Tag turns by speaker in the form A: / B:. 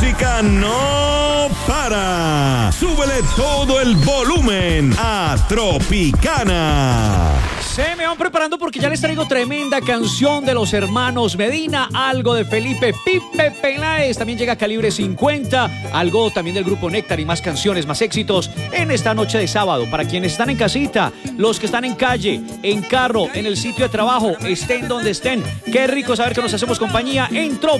A: música no para. Súbele todo el volumen a Tropicana.
B: Se me van preparando porque ya les traigo tremenda canción de los hermanos Medina, algo de Felipe Pipe Peláez, también llega Calibre 50, algo también del grupo Néctar y más canciones, más éxitos en esta noche de sábado. Para quienes están en casita, los que están en calle, en carro, en el sitio de trabajo, estén donde estén, qué rico saber que nos hacemos compañía en Trop